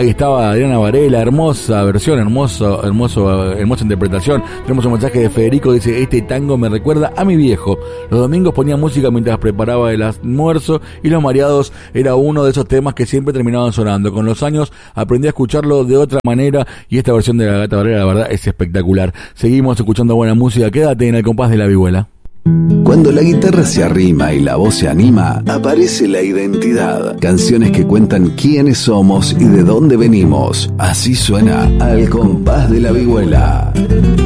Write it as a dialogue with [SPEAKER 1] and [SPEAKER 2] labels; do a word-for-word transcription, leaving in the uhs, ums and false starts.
[SPEAKER 1] Ahí estaba Adriana Varela, hermosa versión, hermoso, hermoso, hermosa interpretación. Tenemos un mensaje de Federico, dice: este tango me recuerda a mi viejo. Los domingos ponía música mientras preparaba el almuerzo y Los Mareados era uno de esos temas que siempre terminaban sonando. Con los años aprendí a escucharlo de otra manera y esta versión de la Gata Varela, la verdad, es espectacular. Seguimos escuchando buena música. Quédate en el compás de la vihuela.
[SPEAKER 2] Cuando la guitarra se arrima y la voz se anima, aparece la identidad. Canciones que cuentan quiénes somos y de dónde venimos. Así suena Al Compás de la Vihuela.